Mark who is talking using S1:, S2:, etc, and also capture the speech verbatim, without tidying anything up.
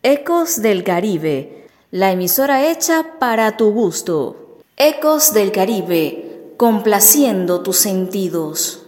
S1: Ecos del Caribe, la emisora hecha para tu gusto. Ecos del Caribe, complaciendo tus sentidos.